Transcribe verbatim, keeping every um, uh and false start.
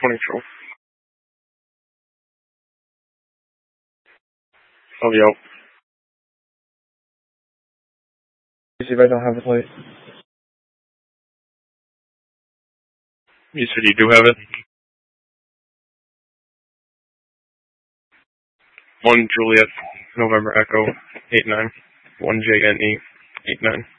twenty-two. Oh, yep. Let me see if I don't have the plate. You said you do have it? one Juliet, November Echo, eight nine. one J N E, eight nine.